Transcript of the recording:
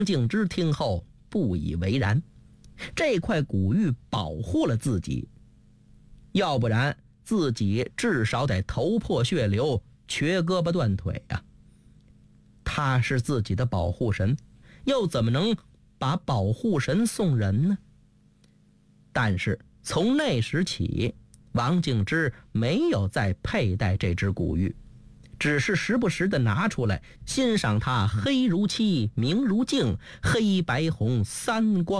敬之听后不以为然，这块古玉保护了自己，要不然自己至少得头破血流，瘸胳膊断腿啊。他是自己的保护神，又怎么能把保护神送人呢？但是从那时起，王敬之没有再佩戴这只古玉，只是时不时地拿出来欣赏它黑如漆，明如镜，黑白红三光